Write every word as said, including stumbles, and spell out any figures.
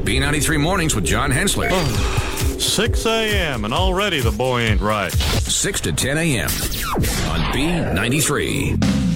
B ninety-three Mornings with John Hensley. six a.m. and already the boy ain't right. six to ten a.m. on B ninety-three.